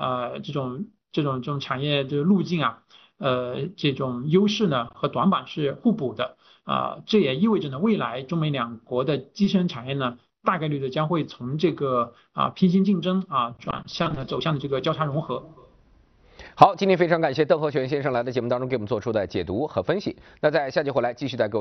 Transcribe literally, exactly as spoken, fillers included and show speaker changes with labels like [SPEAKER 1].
[SPEAKER 1] 呃这种这种这种产业的路径啊，呃这种优势呢和短板是互补的啊、这也意味着呢未来中美两国的机器人产业呢大概率的将会从这个啊、平行竞争啊转向呢走向这个交叉融合。
[SPEAKER 2] 好，今天非常感谢邓和全先生来到节目当中给我们做出的解读和分析。那在下集回来继续带各位。